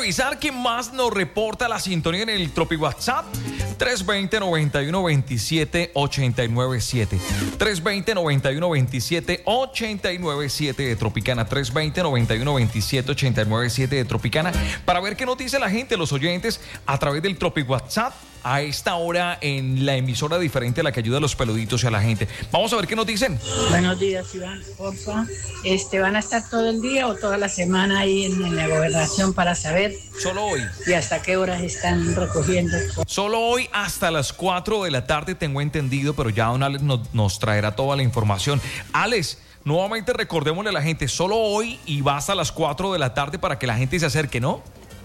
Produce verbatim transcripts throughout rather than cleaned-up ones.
revisar quién más nos reporta la sintonía en el Tropi WhatsApp. tres dos cero, nueve uno dos siete, ocho nueve siete. tres dos cero, nueve uno dos siete, ocho nueve siete de Tropicana. tres dos cero, nueve uno dos siete, ocho nueve siete de Tropicana. Para ver qué nos dice la gente, los oyentes, a través del Tropi WhatsApp. A esta hora en la emisora diferente a la que ayuda a los peluditos y a la gente. Vamos a ver qué nos dicen. Buenos días, Iván. Porfa, este, ¿van a estar todo el día o toda la semana ahí en, en la gobernación para saber? Solo hoy. ¿Y hasta qué horas están recogiendo? Solo hoy hasta las cuatro de la tarde, tengo entendido, pero ya don Alex nos, nos traerá toda la información. Alex, nuevamente recordémosle a la gente, solo hoy y va hasta las cuatro de la tarde para que la gente se acerque, ¿no?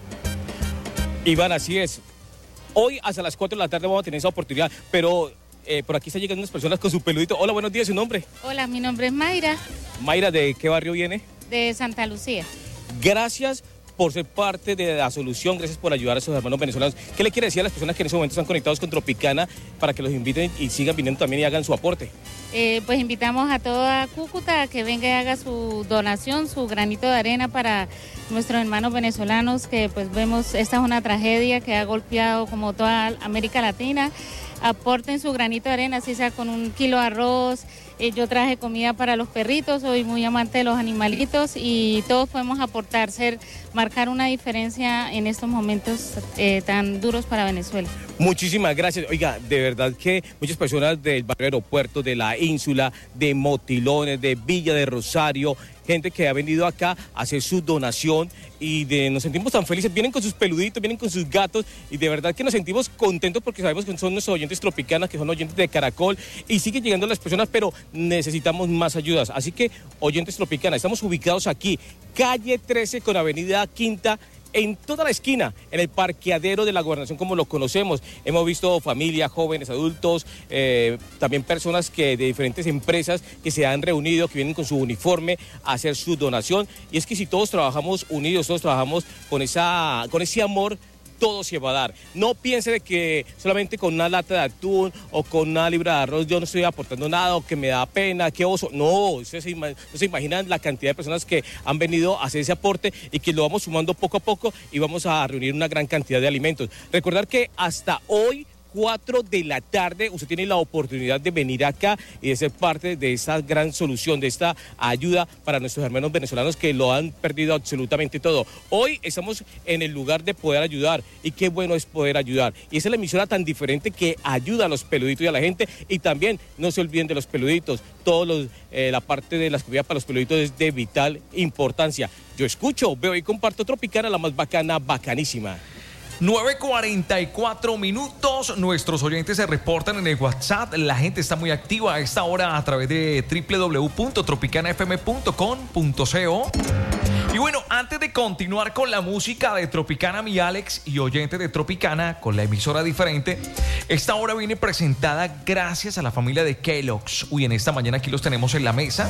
Iván, así es. Hoy hasta las cuatro de la tarde vamos a tener esa oportunidad, pero eh, por aquí están llegando unas personas con su peludito. Hola, buenos días, ¿su nombre? Hola, mi nombre es Mayra. Mayra, ¿de qué barrio viene? De Santa Lucía. Gracias por ser parte de la solución, gracias por ayudar a sus hermanos venezolanos. ¿Qué le quiere decir a las personas que en ese momento están conectados con Tropicana para que los inviten y sigan viniendo también y hagan su aporte? Eh, pues invitamos a toda Cúcuta a que venga y haga su donación, su granito de arena para nuestros hermanos venezolanos, que pues vemos, esta es una tragedia que ha golpeado como toda América Latina. Aporten su granito de arena, así sea con un kilo de arroz. Eh, yo traje comida para los perritos, soy muy amante de los animalitos y todos podemos aportar, ser, marcar una diferencia en estos momentos eh, tan duros para Venezuela. Muchísimas gracias. Oiga, de verdad que muchas personas del barrio Aeropuerto, de la Ínsula, de Motilones, de Villa de Rosario, gente que ha venido acá a hacer su donación y de, nos sentimos tan felices. Vienen con sus peluditos, vienen con sus gatos y de verdad que nos sentimos contentos porque sabemos que son nuestros oyentes tropicanas, que son oyentes de Caracol y siguen llegando las personas, pero necesitamos más ayudas. Así que, oyentes tropicanas, estamos ubicados aquí, calle trece con avenida Quinta, en toda la esquina, en el parqueadero de la gobernación como lo conocemos. Hemos visto familias, jóvenes, adultos, eh, también personas que de diferentes empresas que se han reunido, que vienen con su uniforme a hacer su donación. Y es que si todos trabajamos unidos, todos trabajamos con, esa, con ese amor, todo se va a dar. No piense de que solamente con una lata de atún o con una libra de arroz yo no estoy aportando nada o que me da pena, que oso. No, ustedes se, no se imaginan la cantidad de personas que han venido a hacer ese aporte y que lo vamos sumando poco a poco y vamos a reunir una gran cantidad de alimentos. Recordar que hasta hoy, cuatro de la tarde, usted tiene la oportunidad de venir acá y de ser parte de esta gran solución, de esta ayuda para nuestros hermanos venezolanos que lo han perdido absolutamente todo. Hoy estamos en el lugar de poder ayudar y qué bueno es poder ayudar. Y esa es la emisora tan diferente que ayuda a los peluditos y a la gente. Y también no se olviden de los peluditos, todos los, eh, la parte de las comidas para los peluditos es de vital importancia. Yo escucho, veo y comparto Tropicana, la más bacana, bacanísima. nueve cuarenta y cuatro minutos, nuestros oyentes se reportan en el WhatsApp, la gente está muy activa a esta hora a través de doble u doble u doble u punto tropicana f m punto com punto co. Y bueno, antes de continuar con la música de Tropicana, mi Alex y oyentes de Tropicana, con la emisora diferente, esta hora viene presentada gracias a la familia de Kellogg's. Uy, en esta mañana aquí los tenemos en la mesa.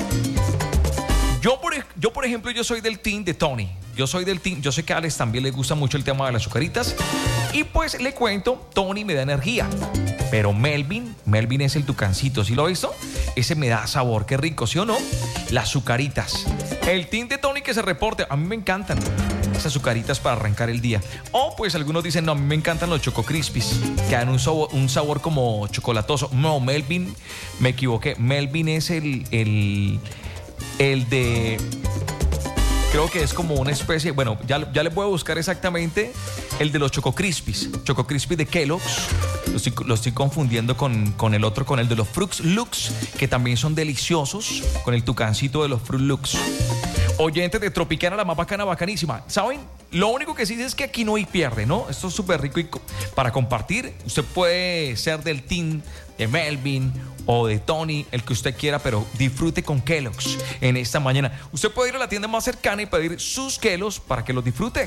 Yo por, yo, por ejemplo, yo soy del team de Tony. Yo soy del team, yo sé que a Alex también le gusta mucho el tema de las azucaritas. Y pues le cuento, Tony me da energía. Pero Melvin, Melvin es el tucancito, ¿sí lo he visto? Ese me da sabor, qué rico, ¿sí o no? Las azucaritas. El team de Tony que se reporte, a mí me encantan esas azucaritas para arrancar el día. O pues algunos dicen, no, a mí me encantan los Choco Crispies, que dan un sabor, un sabor como chocolatoso. No, Melvin, me equivoqué. Melvin es el... el El de... Creo que es como una especie... Bueno, ya, ya les voy a buscar exactamente el de los Choco Crispies. Choco Crispies de Kellogg's. Lo estoy, lo estoy confundiendo con, con el otro, con el de los Fruit Loops, que también son deliciosos, con el tucancito de los Fruit Loops. Oyentes de Tropicana, la más bacana, bacanísima. ¿Saben? Lo único que sí es que aquí no hay pierde, ¿no? Esto es súper rico y co- para compartir. Usted puede ser del team de Melvin o de Tony, el que usted quiera, pero disfrute con Kellogg's en esta mañana. Usted puede ir a la tienda más cercana y pedir sus Kellogg's para que los disfrute.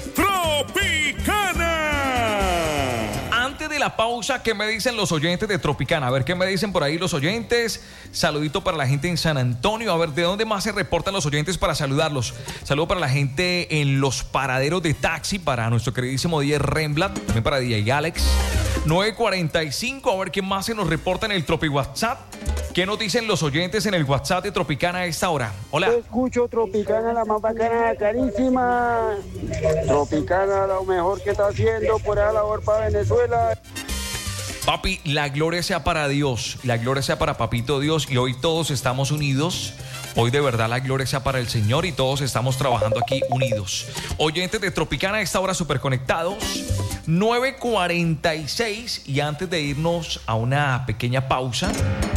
¡Tropicana! Antes de la pausa, ¿qué me dicen los oyentes de Tropicana? A ver, ¿qué me dicen por ahí los oyentes? Saludito para la gente en San Antonio. A ver, ¿de dónde más se reportan los oyentes para saludarlos? Saludo para la gente en los paraderos de taxi, para nuestro queridísimo D J Remblat, también para D J Alex. nueve cuarenta y cinco, a ver, ¿qué más se nos reporta en el Tropi WhatsApp? ¿Qué nos dicen los oyentes en el WhatsApp de Tropicana a esta hora? Hola. Yo escucho Tropicana, la más bacana, carísima. Tropicana, lo mejor que está haciendo por esa labor para Venezuela. Papi, la gloria sea para Dios, la gloria sea para Papito Dios, y hoy todos estamos unidos. Hoy de verdad la gloria sea para el Señor y todos estamos trabajando aquí unidos. Oyentes de Tropicana a esta hora súper conectados, nueve cuarenta y seis, y antes de irnos a una pequeña pausa,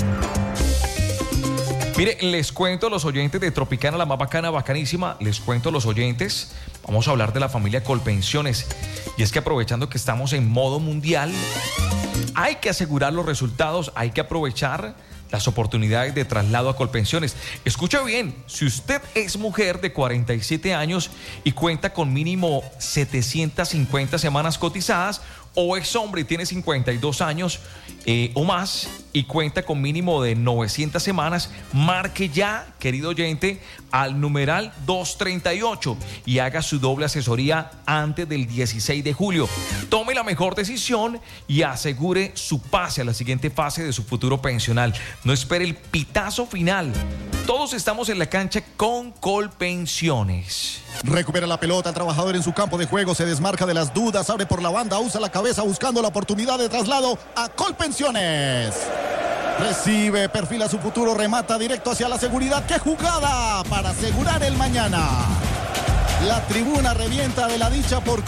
mire, les cuento a los oyentes de Tropicana, la más bacana, bacanísima, les cuento a los oyentes, vamos a hablar de la familia Colpensiones. Y es que aprovechando que estamos en modo mundial, hay que asegurar los resultados, hay que aprovechar las oportunidades de traslado a Colpensiones. Escucha bien, si usted es mujer de cuarenta y siete años y cuenta con mínimo setecientas cincuenta semanas cotizadas, o es hombre y tiene cincuenta y dos años eh, o más y cuenta con mínimo de novecientas semanas, marque ya, querido oyente, al numeral doscientos treinta y ocho y haga su doble asesoría antes del dieciséis de julio. Tome la mejor decisión y asegure su pase a la siguiente fase de su futuro pensional. No espere el pitazo final. Todos estamos en la cancha con Colpensiones. Recupera la pelota, el trabajador en su campo de juego, se desmarca de las dudas, abre por la banda, usa la cabeza buscando la oportunidad de traslado a Colpensiones. Recibe, perfila su futuro, remata directo hacia la seguridad. ¡Qué jugada para asegurar el mañana! La tribuna revienta de la dicha por